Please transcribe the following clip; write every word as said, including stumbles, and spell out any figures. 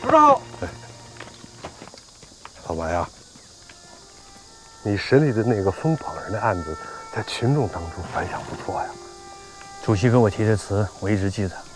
知道。 老白呀，你审理的那个封榜人的案子，在群众当中反响不错呀。 主席给我提的词，我一直记着。